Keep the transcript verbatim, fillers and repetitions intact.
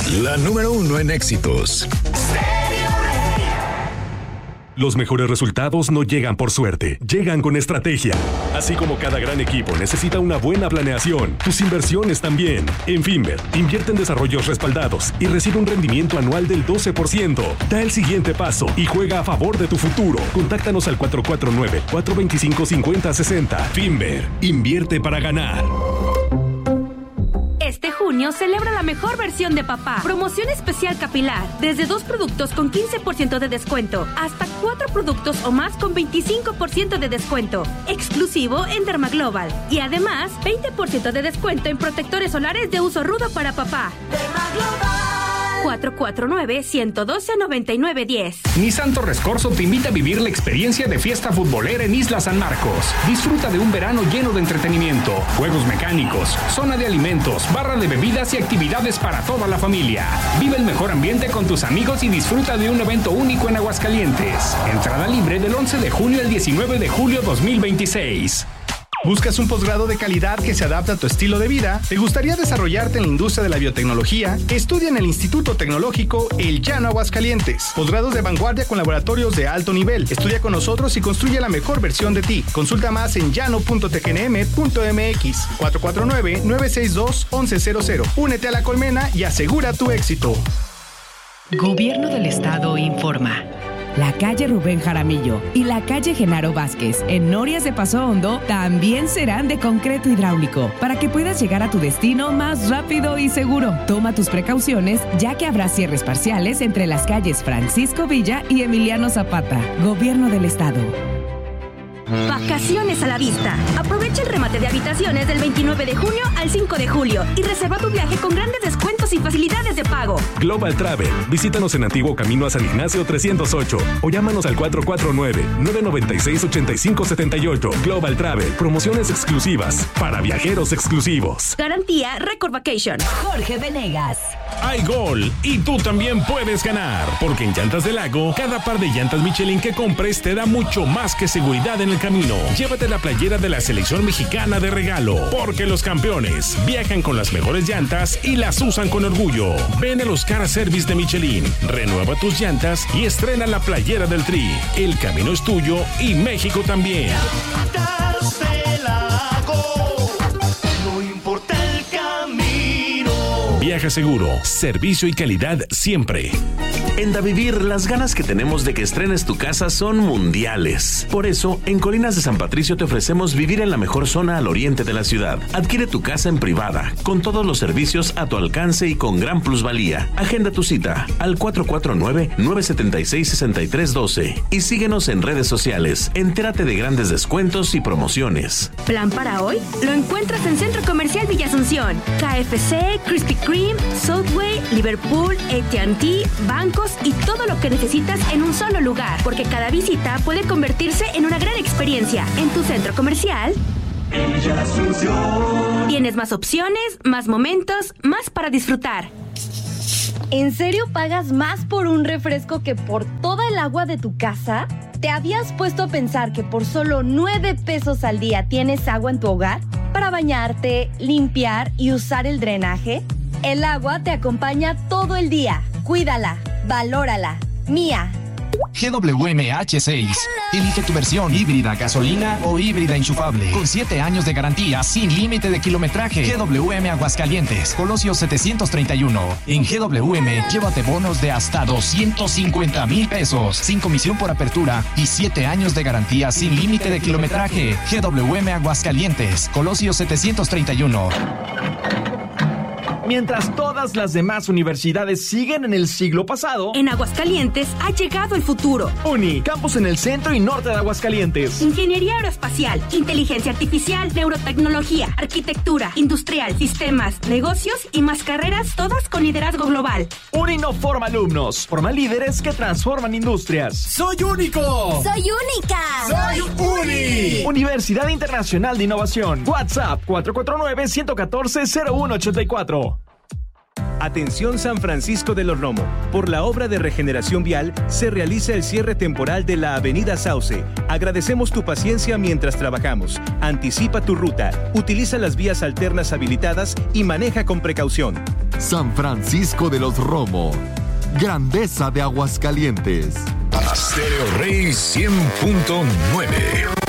la número uno en éxitos. Los mejores resultados no llegan por suerte, llegan con estrategia. Así como cada gran equipo necesita una buena planeación, tus inversiones también. En Finver, invierte en desarrollos respaldados y recibe un rendimiento anual del doce por ciento. Da el siguiente paso y juega a favor de tu futuro. Contáctanos al cuatro cuatro nueve, cuatro dos cinco, cinco cero seis cero. Finver, invierte para ganar. Este junio celebra la mejor versión de papá. Promoción especial capilar. Desde dos productos con quince por ciento de descuento hasta cuatro productos o más con veinticinco por ciento de descuento. Exclusivo en Dermaglobal. Y además, veinte por ciento de descuento en protectores solares de uso rudo para papá. Dermaglobal. cuatro cuatro nueve, uno uno dos, nueve nueve uno cero. Nissan Torres Corzo te invita a vivir la experiencia de fiesta futbolera en Isla San Marcos. Disfruta de un verano lleno de entretenimiento, juegos mecánicos, zona de alimentos, barra de bebidas y actividades para toda la familia. Vive el mejor ambiente con tus amigos y disfruta de un evento único en Aguascalientes. Entrada libre del once de junio al diecinueve de julio dos mil veintiséis. ¿Buscas un posgrado de calidad que se adapte a tu estilo de vida? ¿Te gustaría desarrollarte en la industria de la biotecnología? Estudia en el Instituto Tecnológico El Llano Aguascalientes. Posgrados de vanguardia con laboratorios de alto nivel. Estudia con nosotros y construye la mejor versión de ti. Consulta más en llano punto t g n m punto m x. cuatro cuatro nueve, nueve seis dos, once cero cero. Únete a la colmena y asegura tu éxito. Gobierno del Estado informa. La calle Rubén Jaramillo y la calle Genaro Vázquez en Norias de Paso Hondo también serán de concreto hidráulico para que puedas llegar a tu destino más rápido y seguro. Toma tus precauciones ya que habrá cierres parciales entre las calles Francisco Villa y Emiliano Zapata. Gobierno del Estado. Vacaciones a la vista. Aprovecha el remate de habitaciones del veintinueve de junio al cinco de julio y reserva tu viaje con grandes descuentos y facilidades de pago. Global Travel. Visítanos en Antiguo Camino a San Ignacio trescientos ocho o llámanos al cuatro cuatro nueve, nueve nueve seis, ocho cinco siete ocho. Global Travel. Promociones exclusivas para viajeros exclusivos. Garantía Record Vacation. Jorge Venegas. Hay gol y tú también puedes ganar, porque en Llantas del Lago, cada par de llantas Michelin que compres te da mucho más que seguridad en el camino. Llévate la playera de la selección mexicana de regalo, porque los campeones viajan con las mejores llantas y las usan con orgullo. Ven a los Car Service de Michelin, renueva tus llantas y estrena la playera del Tri. El camino es tuyo y México también. Llantas del Lago, no importa el camino. Viaja seguro, servicio y calidad siempre. En Davivir, las ganas que tenemos de que estrenes tu casa son mundiales. Por eso, en Colinas de San Patricio te ofrecemos vivir en la mejor zona al oriente de la ciudad. Adquiere tu casa en privada, con todos los servicios a tu alcance y con gran plusvalía. Agenda tu cita al cuatro cuatro nueve, nueve siete seis, seis tres uno dos y síguenos en redes sociales. Entérate de grandes descuentos y promociones. ¿Plan para hoy? Lo encuentras en Centro Comercial Villa Asunción. K F C, Krispy Kreme, Subway, Liverpool, A T and T, bancos y todo lo que necesitas en un solo lugar, porque cada visita puede convertirse en una gran experiencia. En tu centro comercial Villa Asunción. Tienes más opciones, más momentos, más para disfrutar. ¿En serio pagas más por un refresco que por toda el agua de tu casa? ¿Te habías puesto a pensar que por solo nueve pesos al día tienes agua en tu hogar para bañarte, limpiar y usar el drenaje? El agua te acompaña todo el día. Cuídala, valórala. Mía. G W M H seis. Elige tu versión híbrida, gasolina o híbrida enchufable. Con siete años de garantía, sin límite de kilometraje. G W M Aguascalientes, Colosio setecientos treinta y uno. En G W M, llévate bonos de hasta doscientos cincuenta mil pesos, sin comisión por apertura y siete años de garantía sin límite de kilometraje. G W M Aguascalientes, Colosio setecientos treinta y uno. Mientras todas las demás universidades siguen en el siglo pasado, en Aguascalientes ha llegado el futuro. Uni, campus en el centro y norte de Aguascalientes. Ingeniería aeroespacial, inteligencia artificial, neurotecnología, arquitectura, industrial, sistemas, negocios y más carreras, todas con liderazgo global. Uni no forma alumnos, forma líderes que transforman industrias. ¡Soy único! ¡Soy única! ¡Soy Uni! Universidad Internacional de Innovación. WhatsApp cuatro cuatro nueve, uno uno cuatro, cero uno ocho cuatro. Atención San Francisco de los Romo. Por la obra de regeneración vial se realiza el cierre temporal de la Avenida Sauce. Agradecemos tu paciencia mientras trabajamos. Anticipa tu ruta, utiliza las vías alternas habilitadas y maneja con precaución. San Francisco de los Romo. Grandeza de Aguascalientes. Stereo Rey cien punto nueve.